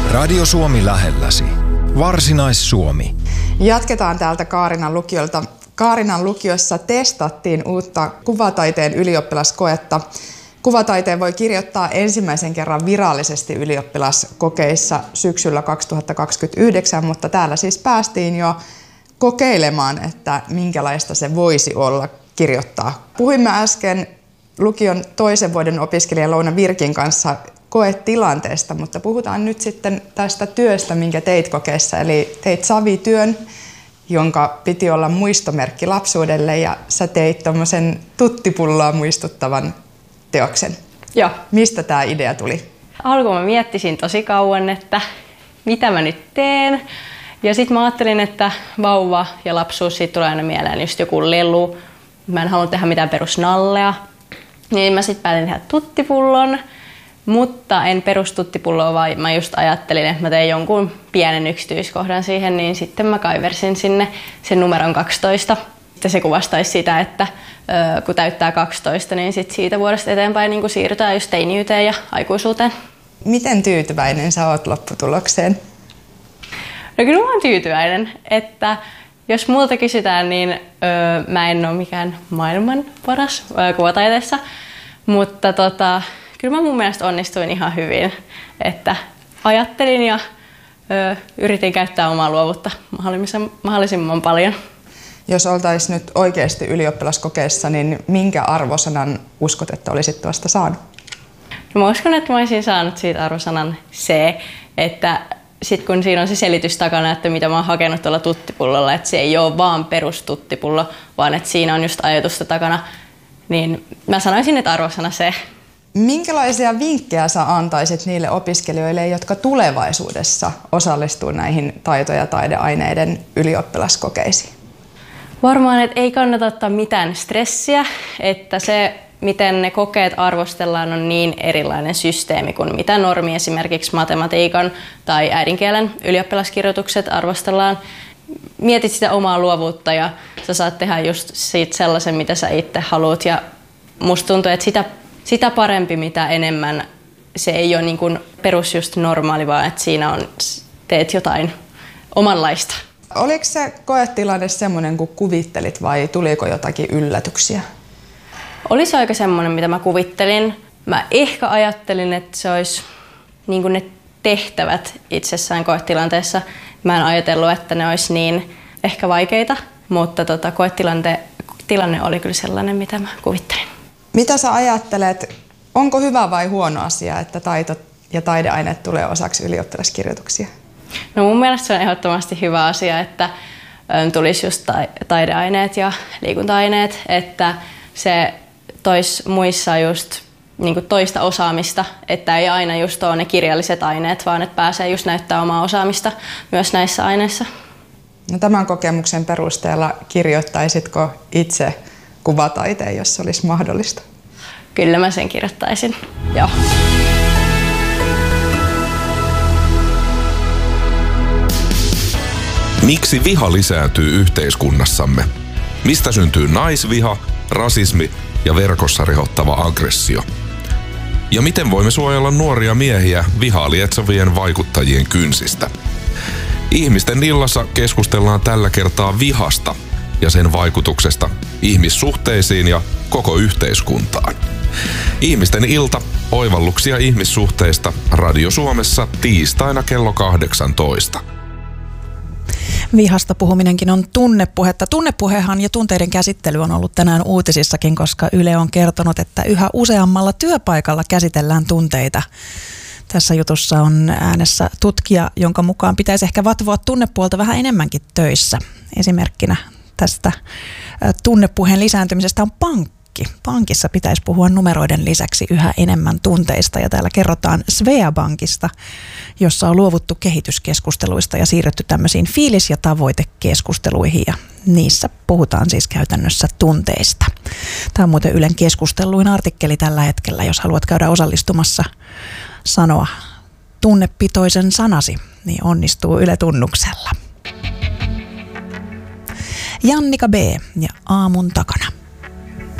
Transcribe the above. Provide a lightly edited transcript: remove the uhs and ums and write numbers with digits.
Radio Suomi lähelläsi. Varsinais-Suomi. Jatketaan täältä Kaarinan lukiolta. Kaarinan lukiossa testattiin uutta kuvataiteen ylioppilaskoetta. Kuvataiteen voi kirjoittaa ensimmäisen kerran virallisesti ylioppilaskokeissa syksyllä 2029, mutta täällä siis päästiin jo kokeilemaan, että minkälaista se voisi olla kirjoittaa. Puhuimme äsken lukion toisen vuoden opiskelija Louna Virkin kanssa koetilanteesta, mutta puhutaan nyt sitten tästä työstä, minkä teit kokeessa. Eli teit savityön, jonka piti olla muistomerkki lapsuudelle, ja sä teit tommosen tuttipulloa muistuttavan teoksen. Joo. Mistä tämä idea tuli? Alkuun mä miettisin tosi kauan, että mitä mä nyt teen. Ja sitten mä ajattelin, että vauva ja lapsuus, siitä tulee aina mieleen just joku lelu. Mä en halua tehdä mitään perusnallea. Niin mä sitten päätin tehdä tuttipullon. Mutta en perustuttipulloa, vaan mä just ajattelin, että mä tein jonkun pienen yksityiskohdan siihen, niin sitten mä kaiversin sinne sen numeron 12. Sitten se kuvastaisi sitä, että kun täyttää 12, niin sit siitä vuodesta eteenpäin niin siirrytään just teiniyteen ja aikuisuuteen. Miten tyytyväinen sä oot lopputulokseen? No kyllä mä oon tyytyväinen, että jos multa kysytään, niin mä en ole mikään maailman paras kuvataiteessa, mutta kyllä mä mun mielestä onnistuin ihan hyvin, että ajattelin ja yritin käyttää omaa luovuutta mahdollisimman paljon. Jos oltaisiin nyt oikeasti ylioppilaskokeessa, niin minkä arvosanan uskot, että olisit tuosta saanut? No mä uskon, että mä olisin saanut siitä arvosanan C, että sitten kun siinä on se selitys takana, että mitä mä oon hakenut tuolla tuttipullolla, että se ei ole vaan perustuttipullo, vaan että siinä on just ajatusta takana, niin mä sanoisin, että arvosana C. Minkälaisia vinkkejä sä antaisit niille opiskelijoille, jotka tulevaisuudessa osallistuu näihin taito- ja taideaineiden ylioppilaskokeisiin? Varmaan, että ei kannata ottaa mitään stressiä, että se, miten ne kokeet arvostellaan, on niin erilainen systeemi kuin mitä normi esimerkiksi matematiikan tai äidinkielen ylioppilaskirjoitukset arvostellaan. Mietit sitä omaa luovuutta ja sä saat tehdä just siitä sellaisen, mitä sä itse haluat. Ja musta tuntuu, että sitä parempi, mitä enemmän se ei ole niin kuin perus just normaali, vaan että siinä teet jotain omanlaista. Oliko se koetilanne semmoinen, kun kuvittelit, vai tuliko jotakin yllätyksiä? Oli se aika semmoinen, mitä mä kuvittelin. Mä ehkä ajattelin, että se olisi niin kuin ne tehtävät itsessään koetilanteessa. Mä en ajatellut, että ne olisi niin ehkä vaikeita, mutta koetilanne oli kyllä sellainen, mitä mä kuvittelin. Mitä sä ajattelet, onko hyvä vai huono asia, että taito- ja taideaineet tulee osaksi ylioppilaskirjoituksia? No mun mielestä se on ehdottomasti hyvä asia, että tulisi just taideaineet ja liikunta-aineet, että se toisi muissa just niin kuin toista osaamista, että ei aina just ole ne kirjalliset aineet, vaan että pääsee just näyttää omaa osaamista myös näissä aineissa. No, tämän kokemuksen perusteella kirjoittaisitko itse kuvataiteen, jos se olisi mahdollista? Kyllä mä sen kirjoittaisin, joo. Miksi viha lisääntyy yhteiskunnassamme? Mistä syntyy naisviha, rasismi ja verkossa rehottava aggressio? Ja miten voimme suojella nuoria miehiä vihaa lietsovien vaikuttajien kynsistä? Ihmisten illassa keskustellaan tällä kertaa vihasta ja sen vaikutuksesta ihmissuhteisiin ja koko yhteiskuntaan. Ihmisten ilta, oivalluksia ihmissuhteista Radio Suomessa tiistaina kello 18. Vihasta puhuminenkin on tunnepuhetta. Tunnepuhehan ja tunteiden käsittely on ollut tänään uutisissakin, koska Yle on kertonut, että yhä useammalla työpaikalla käsitellään tunteita. Tässä jutussa on äänessä tutkija, jonka mukaan pitäisi ehkä vatvoa tunnepuolta vähän enemmänkin töissä. Esimerkkinä tästä tunnepuheen lisääntymisestä on pankki. Pankissa pitäisi puhua numeroiden lisäksi yhä enemmän tunteista, ja täällä kerrotaan Sveabankista, jossa on luovuttu kehityskeskusteluista ja siirrytty tämmöisiin fiilis- ja tavoitekeskusteluihin, ja niissä puhutaan siis käytännössä tunteista. Tämä on muuten Ylen keskusteluin artikkeli tällä hetkellä, jos haluat käydä osallistumassa sanoa tunnepitoisen sanasi, niin onnistuu Yle-tunnuksella. Jannika B. ja Aamun takana.